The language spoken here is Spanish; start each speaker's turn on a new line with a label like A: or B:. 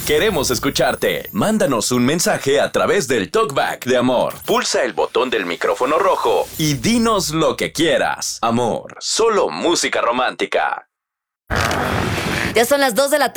A: Queremos escucharte. Mándanos un mensaje a través del TalkBack de Amor. Pulsa el botón del micrófono rojo y dinos lo que quieras. Amor, solo música romántica.
B: Ya son las 2 de la tarde.